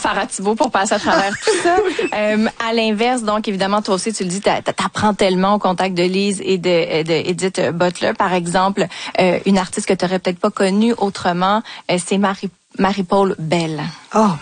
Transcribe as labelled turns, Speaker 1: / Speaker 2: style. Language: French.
Speaker 1: Sarah Thibault pour passer à travers tout ça. À l'inverse, donc évidemment, toi aussi, tu le dis, t'apprends tellement au contact de Lise et de Edith Butler, par exemple, une artiste que tu n'aurais peut-être pas connue autrement, c'est Marie-Paule Bell.
Speaker 2: Oh